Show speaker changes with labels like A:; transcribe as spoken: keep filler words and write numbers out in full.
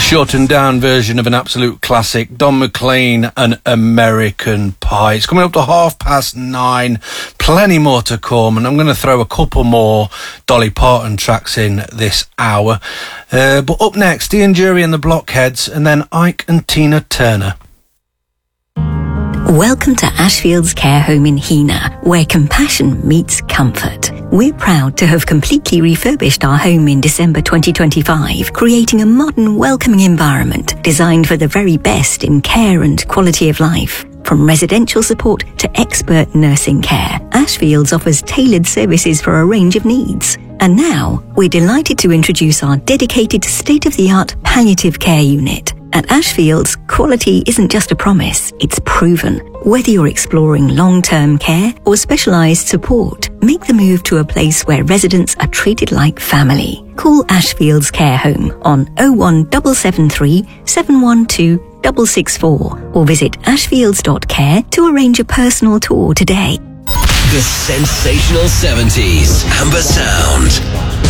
A: shortened down version of an absolute classic, Don McLean and American Pie. It's coming up to half past nine, plenty more to come, and I'm going to throw a couple more Dolly Parton tracks in this hour. Uh, but up next, Ian Dury and the Blockheads, and then Ike and Tina Turner.
B: Welcome to Ashfield's Care Home in Heanor, where compassion meets comfort. We're proud to have completely refurbished our home in December twenty twenty-five, creating a modern, welcoming environment designed for the very best in care and quality of life. From residential support to expert nursing care, Ashfields offers tailored services for a range of needs. And now, we're delighted to introduce our dedicated state-of-the-art palliative care unit. At Ashfields, quality isn't just a promise, it's proven. Whether you're exploring long-term care or specialised support, make the move to a place where residents are treated like family. Call Ashfields Care Home on oh one seven seven three, seven one two, six six four or visit ashfields dot care to arrange a personal tour today.
C: The sensational seventies. Amber Sound.